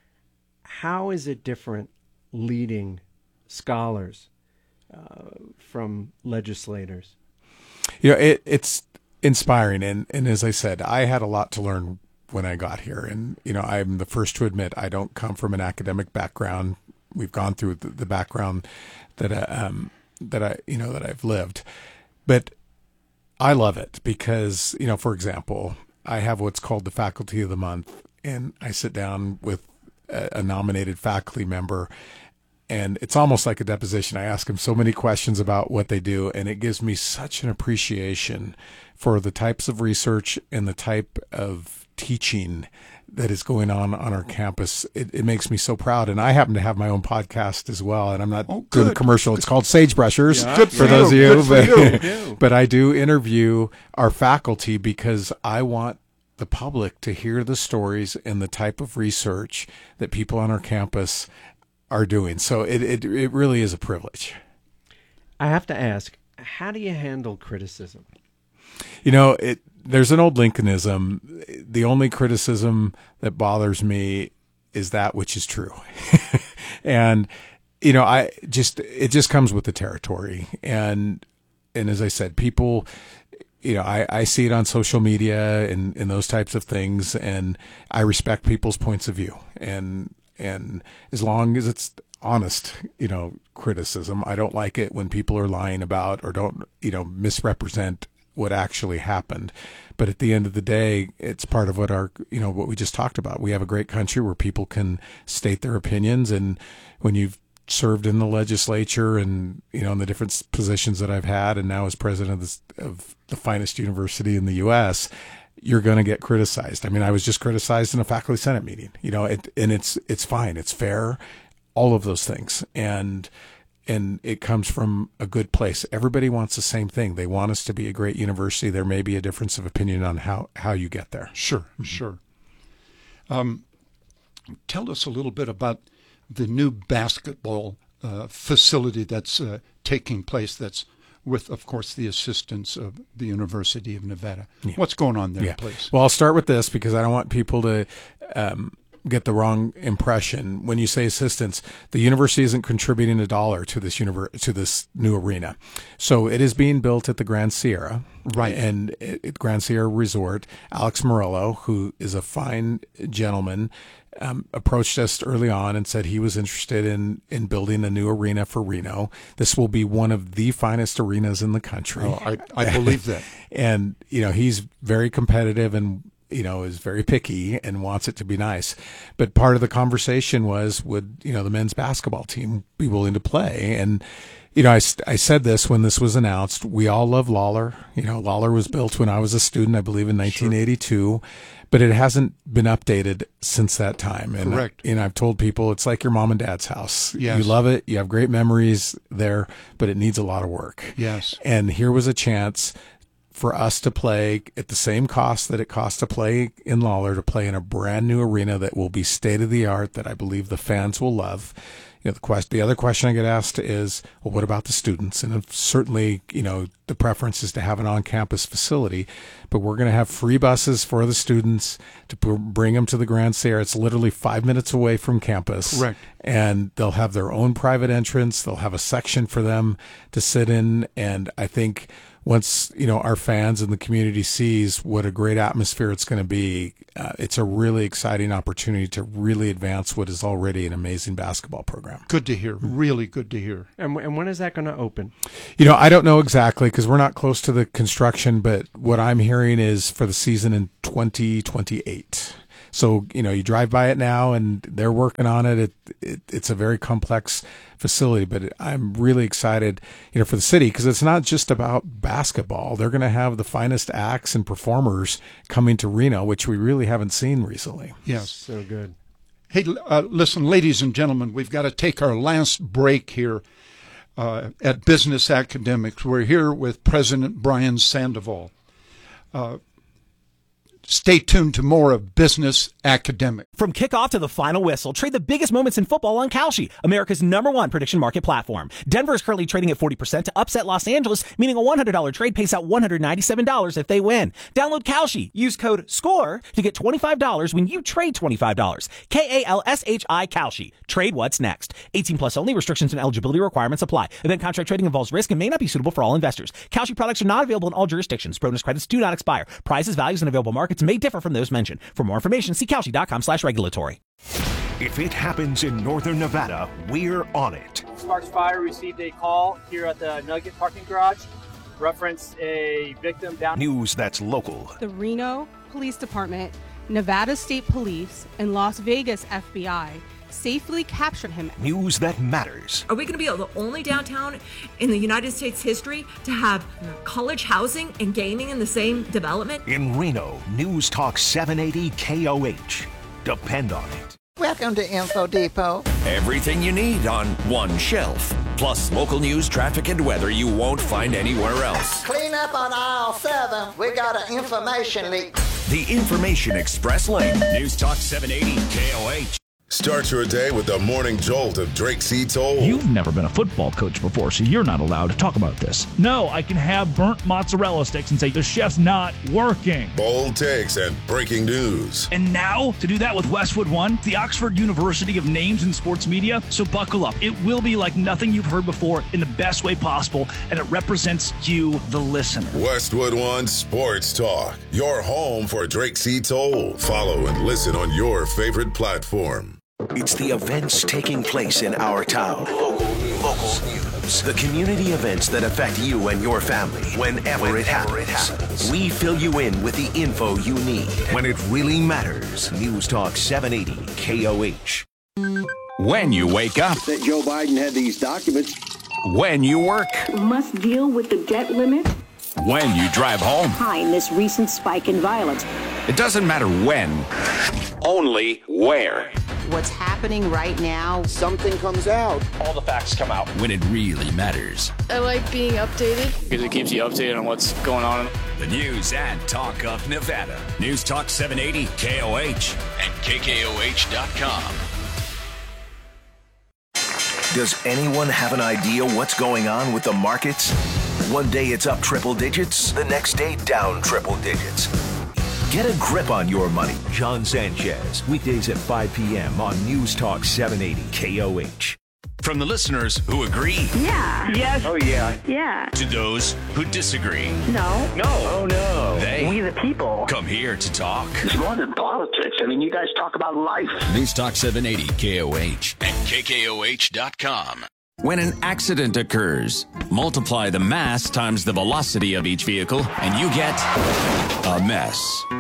S2: How is it different leading scholars uh, from legislators?
S3: You know, it, it's inspiring. And, and as I said, I had a lot to learn when I got here. And, you know, I'm the first to admit I don't come from an academic background. We've gone through the, the background that I, um, that I, you know, that I've lived. But I love it because, you know, for example, I have what's called the Faculty of the Month, and I sit down with a, a nominated faculty member, and it's almost like a deposition. I ask them so many questions about what they do, and it gives me such an appreciation for the types of research and the type of teaching that is going on on our campus. It, it makes me so proud. And I happen to have my own podcast as well, and I'm not
S4: oh,
S3: doing a commercial. It's called Sage Brushers,
S4: yeah. Good
S3: for,
S4: for
S3: those
S4: you.
S3: of you.
S4: Good
S3: But,
S4: for you.
S3: but I do interview our faculty because I want the public to hear the stories and the type of research that people on our campus are doing. So it, it, it really is a privilege.
S2: I have to ask, how do you handle criticism?
S3: You know, it, there's an old Lincolnism. The only criticism that bothers me is that which is true. And, you know, I just, it just comes with the territory. And, and as I said, people, you know, I, I see it on social media and, and those types of things, and I respect people's points of view. And, and as long as it's honest, you know, criticism, I don't like it when people are lying about or don't, you know, misrepresent what actually happened. But at the end of the day, it's part of what our, you know, what we just talked about. We have a great country where people can state their opinions. And when you've served in the legislature and, you know, in the different positions that I've had, and now as president of, this, of the finest university in the U S, you're going to get criticized. I mean, I was just criticized in a faculty senate meeting, you know, it, and it's, it's fine. It's fair, all of those things. And, and it comes from a good place. Everybody wants the same thing. They want us to be a great university. There may be a difference of opinion on how, how you get there.
S4: Sure, mm-hmm. sure. Um, tell us a little bit about the new basketball uh, facility that's uh, taking place, that's with, of course, the assistance of the University of Nevada. Yeah. What's going on there,
S3: yeah.
S4: please?
S3: Well, I'll start with this because I don't want people to um, get the wrong impression. When you say assistance, the university isn't contributing a dollar to this univer- to this new arena. So it is being built at the Grand Sierra.
S4: Right.
S3: And at Grand Sierra Resort, Alex Morello, who is a fine gentleman, Um, approached us early on and said he was interested in, in building a new arena for Reno. This will be one of the finest arenas in the country.
S4: Oh, I, I believe that.
S3: And, you know, he's very competitive, and you know, is very picky and wants it to be nice. But part of the conversation was, would, you know, the men's basketball team be willing to play? And, you know, I, I said this when this was announced. We all love Lawler. You know, Lawler was built when I was a student, I believe, in nineteen eighty-two. Sure. But it hasn't been updated since that time. And,
S4: correct.
S3: And I've told people it's like your mom and dad's house.
S4: Yes.
S3: You love it. You have great memories there, but it needs a lot of work.
S4: Yes.
S3: And here was a chance for us to play at the same cost that it costs to play in Lawler, to play in a brand new arena that will be state of the art, that I believe the fans will love. You know, the question, the other question I get asked is, well, what about the students? And certainly, you know, the preference is to have an on-campus facility, but we're going to have free buses for the students to bring them to the Grand Sierra. It's literally five minutes away from campus.
S4: Correct.
S3: And they'll have their own private entrance. They'll have a section for them to sit in. And I think once, you know, our fans and the community sees what a great atmosphere it's going to be, uh, it's a really exciting opportunity to really advance what is already an amazing basketball program.
S4: Good to hear. Really good to hear.
S2: And, and when is that going to open?
S3: You know, I don't know exactly because we're not close to the construction, but what I'm hearing is for the season in twenty twenty-eight. So, you know, you drive by it now and they're working on it. It, it it's a very complex facility, but it, I'm really excited, you know, for the city because it's not just about basketball. They're going to have the finest acts and performers coming to Reno, which we really haven't seen recently.
S4: Yes.
S2: So good.
S4: Hey, uh, listen, ladies and gentlemen, we've got to take our last break here uh, at Business Academics. We're here with President Brian Sandoval. Uh, Stay tuned to more of Business Academic.
S1: From kickoff to the final whistle, trade the biggest moments in football on Kalshi, America's number one prediction market platform. Denver is currently trading at forty percent to upset Los Angeles, meaning a one hundred dollars trade pays out one hundred ninety-seven dollars if they win. Download Kalshi. Use code SCORE to get twenty-five dollars when you trade twenty-five dollars. K A L S H I Kalshi. Trade what's next. eighteen plus only. Restrictions and eligibility requirements apply. Event contract trading involves risk and may not be suitable for all investors. Kalshi products are not available in all jurisdictions. Bonus credits do not expire. Prices, values, and available markets may differ from those mentioned. For more information, see Kalshi.com slash regulatory.
S16: If it happens in northern Nevada, we're on it.
S5: Sparks Fire received a call here at the Nugget parking garage. Reference a victim down.
S16: News that's local.
S6: The Reno Police Department, Nevada State Police, and Las Vegas F B I safely captured him.
S16: News that matters.
S8: Are we going to be the only downtown in the United States history to have college housing and gaming in the same development?
S16: In Reno, News Talk seven eighty K O H. Depend on it.
S27: Welcome to Info Depot.
S7: Everything you need on one shelf. Plus local news, traffic, and weather you won't find anywhere else.
S27: Clean up on aisle seven. We got an information leak.
S7: The Information Express Lane. News Talk seven eighty K O H.
S13: Start your day with the morning jolt of Drake C. Toll.
S14: You've never been a football coach before, so you're not allowed to talk about this. No, I can have burnt mozzarella sticks and say, the chef's not working.
S13: Bold takes and breaking news.
S14: And now, to do that with Westwood One, the Oxford University of Names in Sports Media, so buckle up. It will be like nothing you've heard before in the best way possible, and it represents you, the listener.
S13: Westwood One Sports Talk, your home for Drake C. Toll. Follow and listen on your favorite platform.
S16: It's the events taking place in our town. Local news. Local news. The community events that affect you and your family whenever, whenever it, happens. it happens. We fill you in with the info you need when it really matters. News Talk seven eighty K O H.
S7: When you wake up.
S15: That Joe Biden had these documents.
S7: When you work.
S17: Must deal with the debt limit.
S7: When you drive home.
S17: Behind this recent spike in violence.
S7: It doesn't matter when, only where.
S18: What's happening right now,
S15: something comes out.
S19: All the facts come out.
S7: When it really matters.
S26: I like being updated.
S19: Because it keeps you updated on what's going on.
S7: The news and talk of Nevada. News Talk seven eighty K O H and K K O H dot com.
S16: Does anyone have an idea what's going on with the markets? One day it's up triple digits, the next day down triple digits. Get a grip on your money. John Sanchez, weekdays at five p.m. on News Talk seven eighty K O H.
S7: From the listeners who agree.
S17: Yeah.
S15: Yes. Oh, yeah.
S17: Yeah.
S7: To those who disagree.
S17: No.
S15: No. Oh, no.
S7: They.
S17: We the people.
S7: Come here to talk.
S23: It's more than politics. I mean, you guys talk about life.
S7: News Talk seven eighty K O H and K K O H dot com. When an accident occurs, multiply the mass times the velocity of each vehicle, and you get a mess.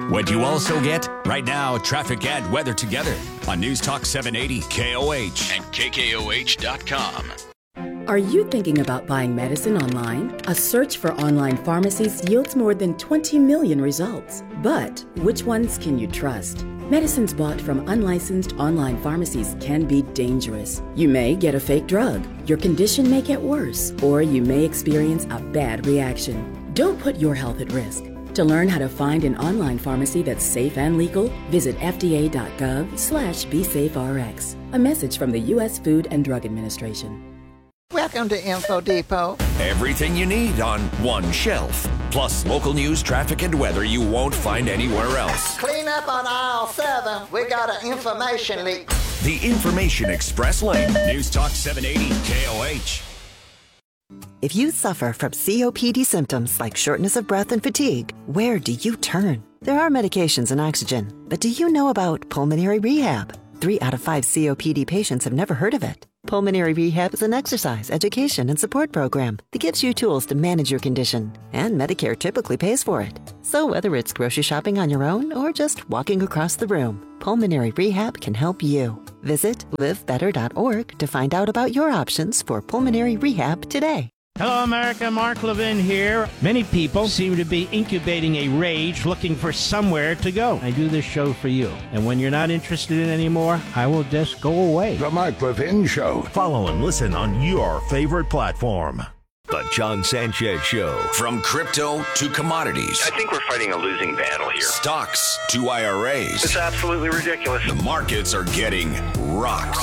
S7: What you also get? Right now, traffic and weather together on News Talk seven eighty K O H and K K O H dot com.
S9: Are you thinking about buying medicine online? A search for online pharmacies yields more than twenty million results. But which ones can you trust? Medicines bought from unlicensed online pharmacies can be dangerous. You may get a fake drug, your condition may get worse, or you may experience a bad reaction. Don't put your health at risk. To learn how to find an online pharmacy that's safe and legal, visit F D A dot gov slash be safe R X. A message from the U S Food and Drug Administration.
S27: Welcome to Info Depot.
S16: Everything you need on one shelf. Plus local news, traffic, and weather you won't find anywhere else.
S27: Clean up on aisle seven. We got an information leak.
S16: The Information Express Lane.
S7: News Talk seven eighty K O H.
S10: If you suffer from C O P D symptoms like shortness of breath and fatigue, where do you turn? There are medications and oxygen, but do you know about pulmonary rehab? Three out of five C O P D patients have never heard of it. Pulmonary Rehab is an exercise, education, and support program that gives you tools to manage your condition, and Medicare typically pays for it. So whether it's grocery shopping on your own or just walking across the room, Pulmonary Rehab can help you. Visit live better dot org to find out about your options for pulmonary rehab today.
S11: Hello, America. Mark Levin here. Many people seem to be incubating a rage looking for somewhere to go. I do this show for you. And when you're not interested in it anymore, I will just go away.
S12: The Mark Levin Show.
S16: Follow and listen on your favorite platform. The John Sanchez Show. From crypto to commodities.
S31: I think we're fighting a losing battle here.
S16: Stocks to I R As.
S31: It's absolutely ridiculous.
S16: The markets are getting rocked.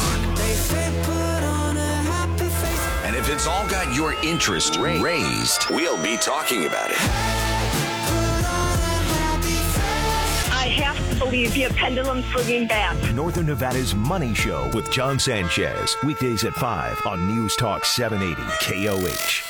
S16: And if it's all got your interest raised, we'll be talking about it.
S20: I have to believe your pendulum swinging back.
S16: Northern Nevada's Money Show with John Sanchez. Weekdays at five on News Talk seven eighty K O H.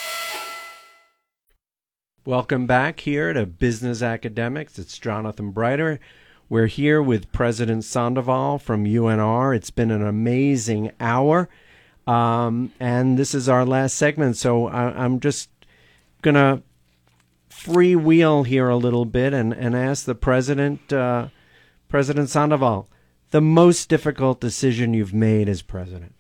S2: Welcome back here to Business Academics. It's Jonathan Breiter. We're here with President Sandoval from U N R. It's been an amazing hour. Um, and this is our last segment, so I, I'm just going to freewheel here a little bit and, and ask the President, uh, President Sandoval, the most difficult decision you've made as president.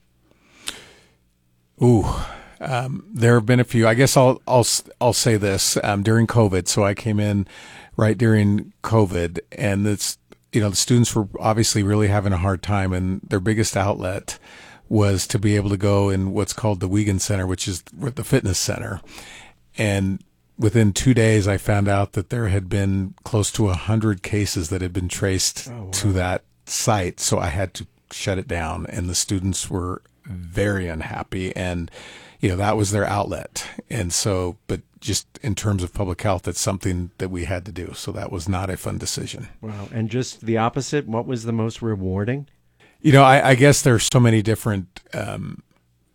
S3: Ooh, um, there have been a few. I guess I'll I'll I'll say this um, during COVID. So I came in right during COVID, and it's you know the students were obviously really having a hard time, and their biggest outlet was to be able to go in what's called the Wiegand Center, which is the fitness center. And within two days, I found out that there had been close to a hundred cases that had been traced oh, wow. to that site. So I had to shut it down, and the students were very unhappy. And, you know, that was their outlet. And so, but just in terms of public health, it's something that we had to do. So that was not a fun decision.
S2: Wow. And just the opposite, what was the most rewarding?
S3: You know, I, I guess there's so many different um,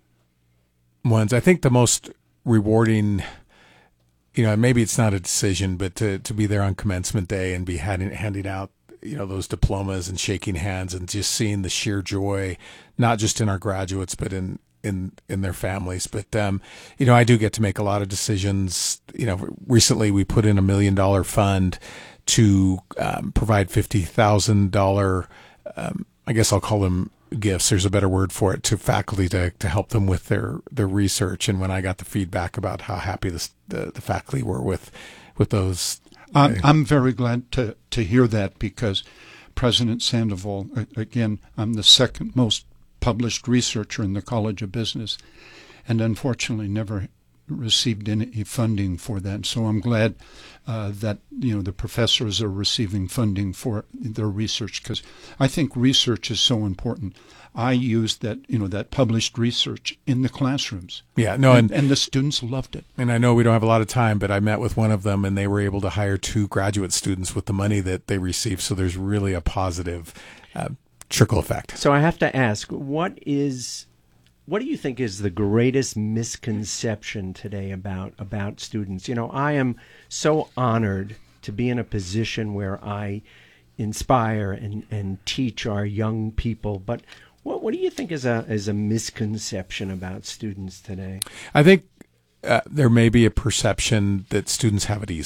S3: ones. I think the most rewarding, you know, maybe it's not a decision, but to, to be there on commencement day and be handing, handing out, you know, those diplomas and shaking hands and just seeing the sheer joy, not just in our graduates, but in, in, in their families. But, um, you know, I do get to make a lot of decisions. You know, recently we put in a million dollar fund to um, provide fifty thousand dollars um I guess I'll call them gifts. There's a better word for it, to faculty to, to help them with their, their research. And when I got the feedback about how happy this, the, the faculty were with, with those.
S4: I'm, I'm very glad to, to hear that, because President Sandoval, again, I'm the second most published researcher in the College of Business, and unfortunately never received any funding for that. So I'm glad uh, that you know the professors are receiving funding for their research, because I think research is so important. I used that you know that published research in the classrooms.
S3: Yeah, no,
S4: and,
S3: and
S4: and the students loved it.
S3: And I know we don't have a lot of time, but I met with one of them, and they were able to hire two graduate students with the money that they received. So there's really a positive uh, trickle effect.
S2: So I have to ask, what is What do you think is the greatest misconception today about about students? You know, I am so honored to be in a position where I inspire and, and teach our young people. But what what do you think is a is a misconception about students today?
S3: I think uh, there may be a perception that students have it easy.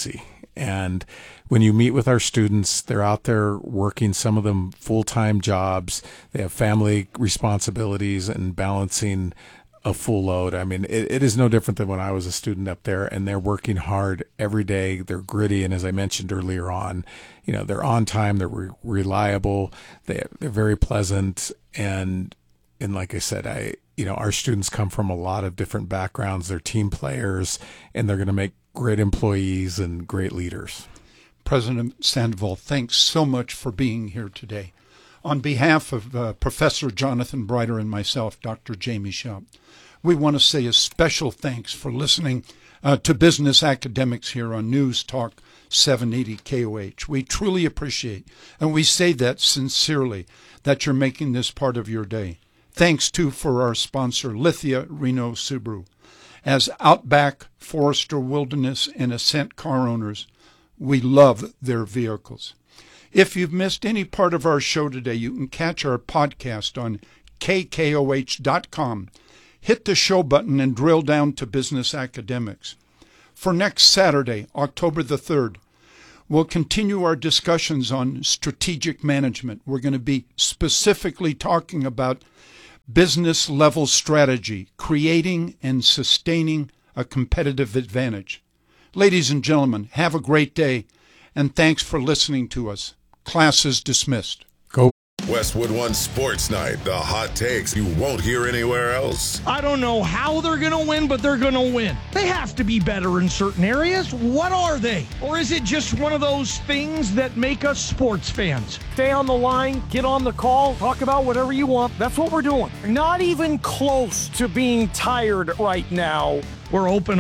S3: And when you meet with our students, they're out there working, some of them full-time jobs. They have family responsibilities and balancing a full load. I mean, it, it is no different than when I was a student up there, and they're working hard every day. They're gritty. And as I mentioned earlier on, you know, they're on time, they're re- reliable, they, they're very pleasant. And, and like I said, I, you know, our students come from a lot of different backgrounds. They're team players, and they're going to make great employees and great leaders.
S4: President Sandoval, thanks so much for being here today. On behalf of uh, Professor Jonathan Brighter and myself, Doctor Jamie Schaub, we want to say a special thanks for listening uh, to Business Academics here on News Talk seven eighty K O H. We truly appreciate, and we say that sincerely, that you're making this part of your day. Thanks, too, for our sponsor, Lithia Reno Subaru. As Outback, Forester Wilderness, and Ascent car owners, we love their vehicles. If you've missed any part of our show today, you can catch our podcast on K K O H dot com. Hit the show button and drill down to Business Academics. For next Saturday, October the third, we'll continue our discussions on strategic management. We're going to be specifically talking about business level strategy, creating and sustaining a competitive advantage. Ladies and gentlemen, have a great day, and thanks for listening to us. Class is dismissed.
S3: Go.
S13: Westwood One Sports Night, the hot takes you won't hear anywhere else.
S1: I don't know how they're going to win, but they're going to win. They have to be better in certain areas. What are they? Or is it just one of those things that make us sports fans? Stay on the line, get on the call, talk about whatever you want. That's what we're doing. Not even close to being tired right now. We're open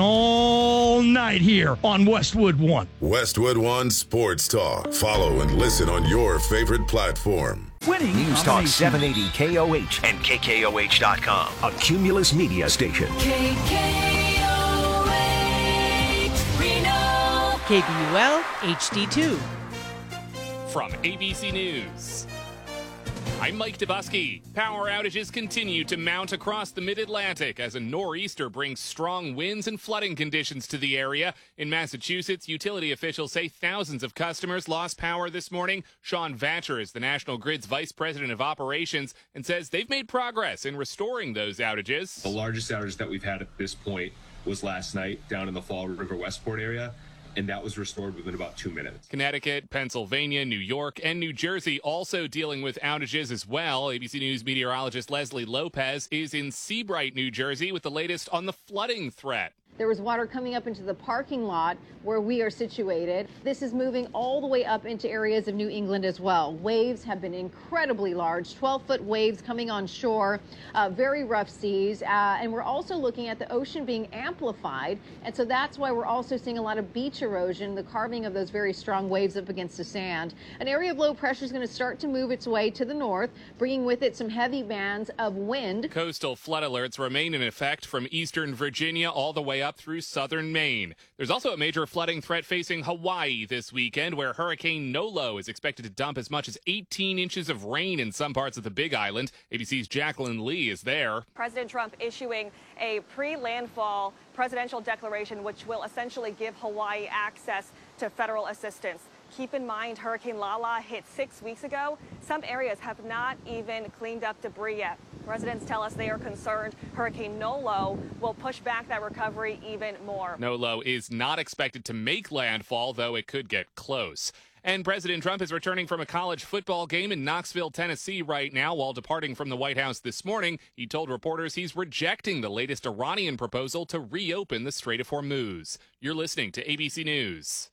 S1: all night here on Westwood One.
S13: Westwood One Sports Talk. Follow and listen on your favorite platform.
S16: Winning News Talk seven eighty K O H and K K O H dot com, a Cumulus media station.
S5: K K O H Reno. K B U L H D two.
S6: From A B C News, I'm Mike Dubusky. Power outages continue to mount across the mid-Atlantic as a nor'easter brings strong winds and flooding conditions to the area. In Massachusetts, utility officials say thousands of customers lost power this morning. Sean Vatcher is the National Grid's vice president of operations and says they've made progress in restoring those outages.
S12: The largest outage that we've had at this point was last night down in the Fall River Westport area, and that was restored within about two minutes.
S6: Connecticut, Pennsylvania, New York, and New Jersey also dealing with outages as well. A B C News meteorologist Leslie Lopez is in Seabright, New Jersey, with the latest on the flooding threat.
S21: There was water coming up into the parking lot where we are situated. This is moving all the way up into areas of New England as well. Waves have been incredibly large, twelve-foot waves coming on shore, uh, very rough seas, uh, and we're also looking at the ocean being amplified, and so that's why we're also seeing a lot of beach erosion, the carving of those very strong waves up against the sand. An area of low pressure is going to start to move its way to the north, bringing with it some heavy bands of wind.
S6: Coastal flood alerts remain in effect from eastern Virginia all the way up through southern Maine. There's also a major flooding threat facing Hawaii this weekend, where Hurricane Nolo is expected to dump as much as eighteen inches of rain in some parts of the Big Island. A B C's Jacqueline Lee is there.
S22: President Trump issuing a pre-landfall presidential declaration, which will essentially give Hawaii access to federal assistance. Keep in mind, Hurricane Lala hit six weeks ago. Some areas have not even cleaned up debris yet. Residents tell us they are concerned Hurricane Nolo will push back that recovery even more.
S6: Nolo is not expected to make landfall, though it could get close. And President Trump is returning from a college football game in Knoxville, Tennessee right now. While departing from the White House this morning, he told reporters he's rejecting the latest Iranian proposal to reopen the Strait of Hormuz. You're listening to A B C News.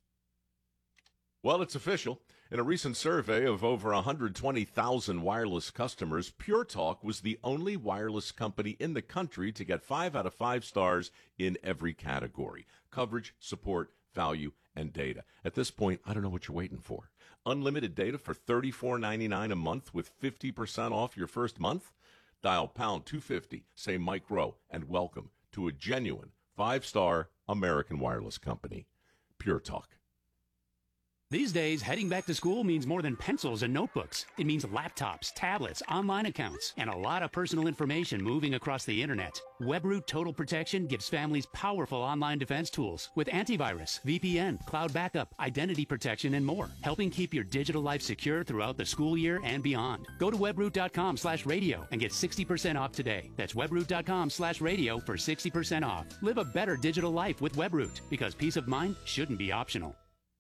S24: Well, it's official. In a recent survey of over one hundred twenty thousand wireless customers, Pure Talk was the only wireless company in the country to get five out of five stars in every category: coverage, support, value, and data. At this point, I don't know what you're waiting for. Unlimited data for thirty-four ninety-nine a month with fifty percent off your first month? Dial pound two fifty, say Mike Rowe, and welcome to a genuine five-star American wireless company, Pure Talk.
S8: These days, heading back to school means more than pencils and notebooks. It means laptops, tablets, online accounts, and a lot of personal information moving across the internet. WebRoot Total Protection gives families powerful online defense tools with antivirus, V P N, cloud backup, identity protection, and more, helping keep your digital life secure throughout the school year and beyond. Go to webroot.com slash radio and get sixty percent off today. That's webroot.com slash radio for sixty percent off. Live a better digital life with WebRoot, because peace of mind shouldn't be optional.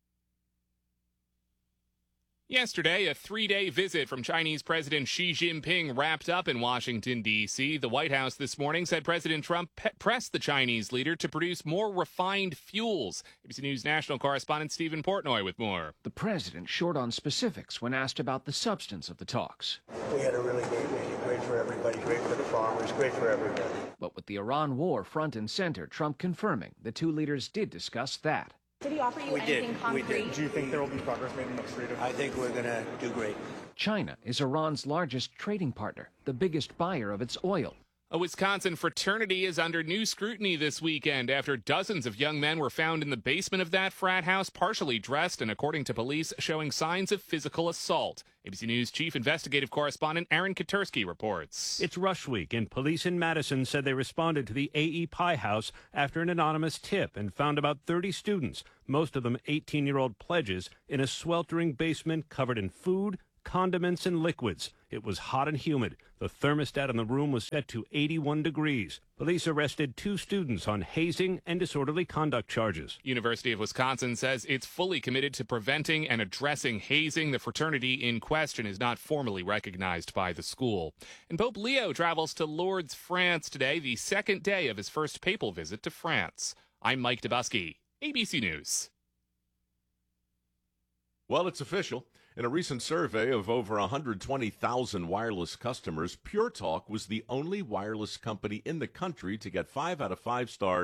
S6: Yesterday, a three-day visit from Chinese President Xi Jinping wrapped up in Washington, D C The White House this morning said President Trump pe- pressed the Chinese leader to produce more refined fuels. A B C News national correspondent Stephen Portnoy with more.
S14: The president short on specifics when asked about the substance of the talks.
S15: We had a really great meeting. Great for everybody, great for the farmers, great for everybody.
S14: But with the Iran war front and center, Trump confirming the two leaders did discuss that.
S17: Did he offer you
S15: we
S17: anything
S15: did.
S17: concrete?
S15: We did. Do you think there will be progress made in the freedom? I think we're going to do great.
S14: China is Iran's largest trading partner, the biggest buyer of its oil.
S6: A Wisconsin fraternity is under new scrutiny this weekend after dozens of young men were found in the basement of that frat house, partially dressed and, according to police, showing signs of physical assault. A B C News chief investigative correspondent Aaron Katersky reports.
S18: It's Rush Week, and police in Madison said they responded to the A E Pie House after an anonymous tip and found about thirty students, most of them eighteen-year-old pledges, in a sweltering basement covered in food, condiments, and liquids. It was hot and humid. The thermostat in the room was set to eighty-one degrees. Police arrested two students on hazing and disorderly conduct charges.
S6: University of Wisconsin says it's fully committed to preventing and addressing hazing. The fraternity in question is not formally recognized by the school. And Pope Leo travels to Lourdes, France today, the second day of his first papal visit to France. I'm Mike Dubusky, A B C News.
S24: Well, it's official. In a recent survey of over one hundred twenty thousand wireless customers, Pure Talk was the only wireless company in the country to get five out of five stars